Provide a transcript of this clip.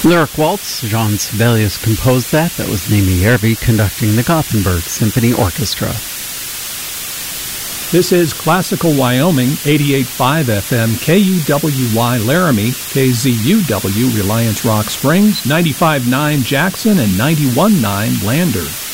Lyric Waltz, Jean Sibelius composed that. That was Mimi Järvi conducting the Gothenburg Symphony Orchestra. This is Classical Wyoming, 88.5 FM, KUWY Laramie, KZUW Reliance Rock Springs, 95.9 Jackson, and 91.9 Lander.